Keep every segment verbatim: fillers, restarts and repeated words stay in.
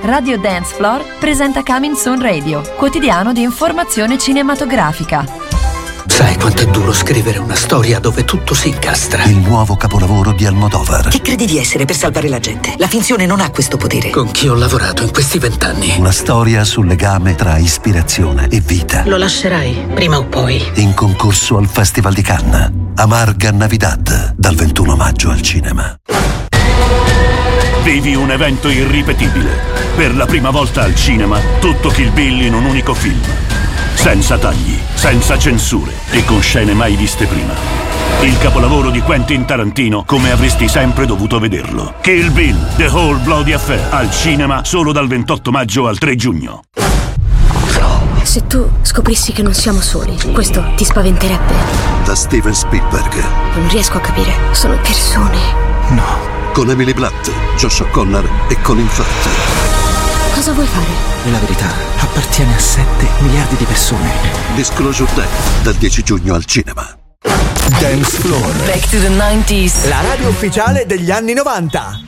Radio Dance Floor presenta Coming Soon Radio, quotidiano di informazione cinematografica. Sai quanto è duro scrivere una storia dove tutto si incastra? Il nuovo capolavoro di Almodovar. Chi credi di essere per salvare la gente? La finzione non ha questo potere. Con chi ho lavorato in questi vent'anni? Una storia sul legame tra ispirazione e vita. Lo lascerai, prima o poi. In concorso al Festival di Cannes. Amarga Navidad, dal ventuno maggio al cinema. Vivi un evento irripetibile. Per la prima volta al cinema, tutto Kill Bill in un unico film. Senza tagli, senza censure e con scene mai viste prima. Il capolavoro di Quentin Tarantino come avresti sempre dovuto vederlo. Kill Bill, The Whole Bloody Affair, al cinema solo dal ventotto maggio al tre giugno. Se tu scoprissi che non siamo soli, questo ti spaventerebbe? Da Steven Spielberg. Non riesco a capire. Sono persone. No. Con Emily Blunt, Josh O'Connor e Colin Firth. Cosa vuoi fare? E la verità appartiene a sette miliardi di persone. Disclosure Day, dal dieci giugno al cinema. Dance Floor. Back to the nineties. La radio ufficiale degli anni novanta.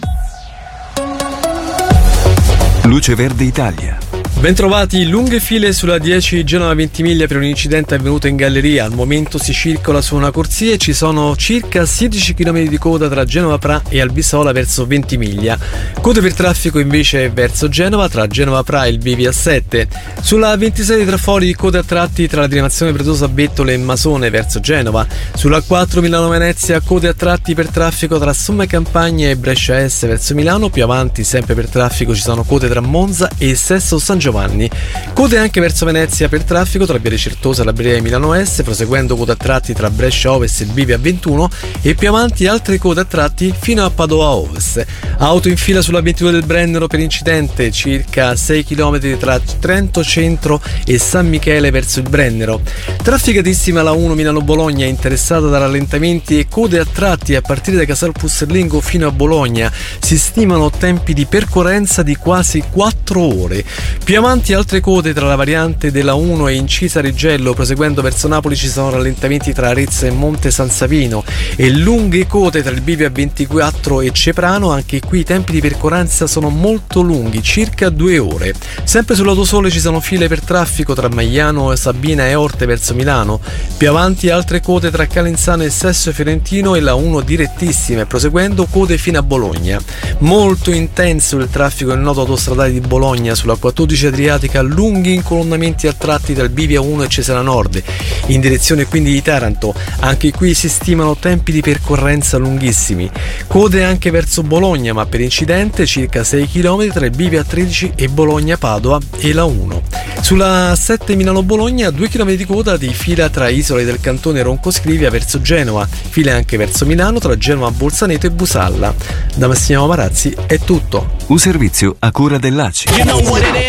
Luce Verde Italia. Bentrovati, lunghe file sulla dieci Genova Ventimiglia per un incidente avvenuto in galleria. Al momento si circola su una corsia e ci sono circa sedici chilometri di coda tra Genova Pra e Albisola verso Ventimiglia. Code per traffico invece verso Genova tra Genova Pra e il B V A sette. Sulla ventisei di Trafori code a tratti tra la diramazione Pretosa Bettole e Masone verso Genova. Sulla quattro Milano Venezia code a tratti per traffico tra Somma Campagna e Brescia Est verso Milano. Più avanti sempre per traffico ci sono code tra Monza e Sesto San Giovanni. Code anche verso Venezia per traffico tra Viale Certosa e la Brea e Milano Est, proseguendo code a tratti tra Brescia Ovest e il B V A ventuno e più avanti altre code a tratti fino a Padova Ovest. Auto in fila sulla ventidue del Brennero per incidente, circa sei chilometri tra Trento Centro e San Michele verso il Brennero. Trafficatissima la uno Milano-Bologna, interessata da rallentamenti e code a tratti a partire da Casal Pusserlingo fino a Bologna. Si stimano tempi di percorrenza di quasi quattro ore. Più avanti altre code tra la variante della uno e Incisa Riggello, proseguendo verso Napoli ci sono rallentamenti tra Arezzo e Monte San Savino e lunghe code tra il B V A ventiquattro e Ceprano. Anche qui i tempi di percorrenza sono molto lunghi, circa due ore. Sempre sull'Autosole ci sono file per traffico tra Magliano, Sabina e Orte verso Milano. Più avanti altre code tra Calenzano e Sesto Fiorentino e la uno direttissima, e proseguendo code fino a Bologna. Molto intenso il traffico nel nodo autostradale di Bologna sulla quattordici Adriatica, lunghi incolonnamenti a tratti tra il B V A uno e Cesena Nord in direzione quindi di Taranto. Anche qui si stimano tempi di percorrenza lunghissimi. Code anche verso Bologna, ma per incidente circa sei chilometri tra il B V A tredici e Bologna Padova e la uno. Sulla sette Milano-Bologna due chilometri di coda di fila tra isole del cantone Roncoscrivia verso Genova, file anche verso Milano tra Genova Bolzaneto e Busalla. Da Massimo Marazzi è tutto. Un servizio a cura dell'A C I. You know what it is?